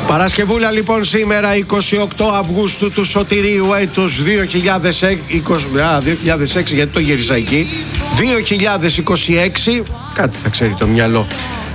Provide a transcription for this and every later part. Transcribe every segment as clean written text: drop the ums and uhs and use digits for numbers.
Παρασκευούλα λοιπόν σήμερα 28 Αυγούστου του Σωτηρίου έτους 2006, γιατί το γύρισα εκεί, 2026, κάτι θα ξέρει το μυαλό.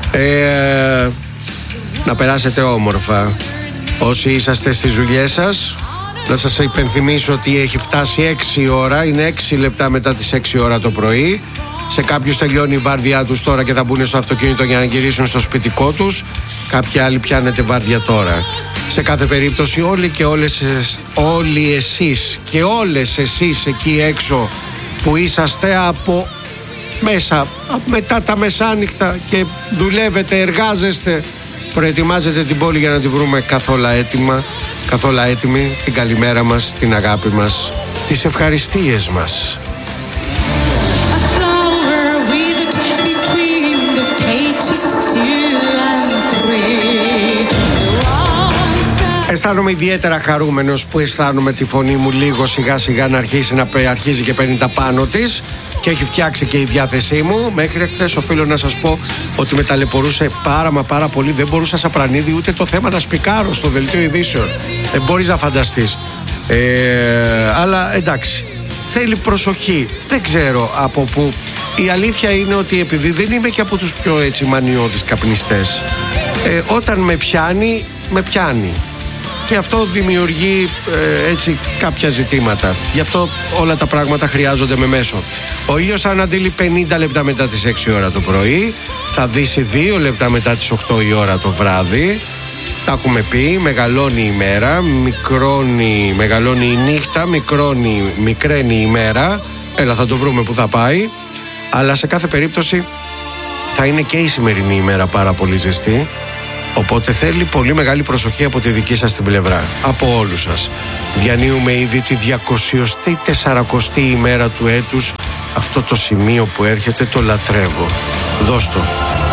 Να περάσετε όμορφα όσοι είσαστε στις δουλειές σας. Να σας υπενθυμίσω ότι έχει φτάσει 6 ώρα, είναι 6 λεπτά μετά τις 6 ώρα το πρωί. Σε κάποιους τελειώνει η βάρδιά τους τώρα και θα μπουν στο αυτοκίνητο για να γυρίσουν στο σπιτικό τους. Κάποιοι άλλοι πιάνετε βάρδια τώρα. Σε κάθε περίπτωση όλοι εσείς και όλες εσείς εκεί έξω που είσαστε από μέσα, μετά τα μεσάνυχτα και δουλεύετε, εργάζεστε, προετοιμάζετε την πόλη για να τη βρούμε καθόλου έτοιμη, την καλημέρα μας, την αγάπη μας, τις ευχαριστίες μας. Αισθάνομαι ιδιαίτερα χαρούμενος που αισθάνομαι τη φωνή μου λίγο σιγά σιγά να αρχίζει και παίρνει τα πάνω της και έχει φτιάξει και η διάθεσή μου. Μέχρι χθες οφείλω να σας πω ότι με ταλαιπωρούσε πάρα πολύ. Δεν μπορούσα σαν Πρανίδη ούτε το θέμα να σπικάρω στο δελτίο ειδήσεων. Δεν μπορείς να φανταστείς. Αλλά εντάξει, θέλει προσοχή. Δεν ξέρω από πού. Η αλήθεια είναι ότι επειδή δεν είμαι και από τους πιο έτσι μανιώδεις καπνιστές, όταν με πιάνει. Και αυτό δημιουργεί έτσι κάποια ζητήματα. Γι' αυτό όλα τα πράγματα χρειάζονται με μέσο. Ο ήλιος θα αναντείλει 50 λεπτά μετά τις 6 ώρα το πρωί. Θα δύσει 2 λεπτά μετά τις 8 η ώρα το βράδυ. Τα έχουμε πει, μεγαλώνει η μέρα, μεγαλώνει η νύχτα, μικραίνει η μέρα. Έλα, θα το βρούμε που θα πάει. Αλλά σε κάθε περίπτωση θα είναι και η σημερινή ημέρα πάρα πολύ ζεστή. Οπότε θέλει πολύ μεγάλη προσοχή από τη δική σας την πλευρά. Από όλους σας. Διανύουμε ήδη τη 240η ημέρα του έτους. Αυτό το σημείο που έρχεται το λατρεύω. Δώσ' το.